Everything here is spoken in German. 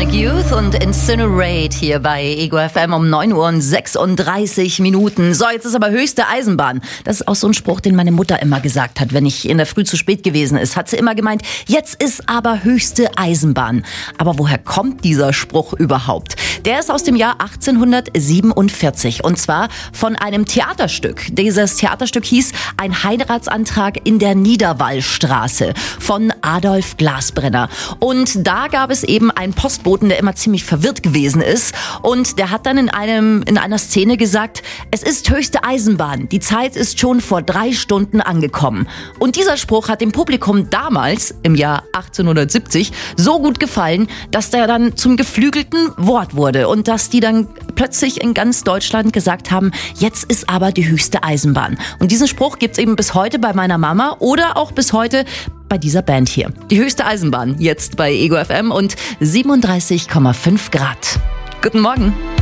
Sonic Youth und Incinerate hier bei Ego FM um 9:36 Uhr. So, jetzt ist aber höchste Eisenbahn. Das ist auch so ein Spruch, den meine Mutter immer gesagt hat, wenn ich in der Früh zu spät gewesen ist. Hat sie immer gemeint, jetzt ist aber höchste Eisenbahn. Aber woher kommt dieser Spruch überhaupt? Der ist aus dem Jahr 1847 und zwar von einem Theaterstück. Dieses Theaterstück hieß Ein Heiratsantrag in der Niederwallstraße von Adolf Glasbrenner. Und da gab es eben einen Postboten, der immer ziemlich verwirrt gewesen ist. Und der hat dann in einer Szene gesagt, es ist höchste Eisenbahn. Die Zeit ist schon vor 3 Stunden angekommen. Und dieser Spruch hat dem Publikum damals, im Jahr 1870, so gut gefallen, dass der dann zum geflügelten Wort wurde. Und dass die dann plötzlich in ganz Deutschland gesagt haben, jetzt ist aber die höchste Eisenbahn. Und diesen Spruch gibt's eben bis heute bei meiner Mama oder auch bis heute bei dieser Band hier. Die höchste Eisenbahn, jetzt bei Ego FM und 37,5 Grad. Guten Morgen.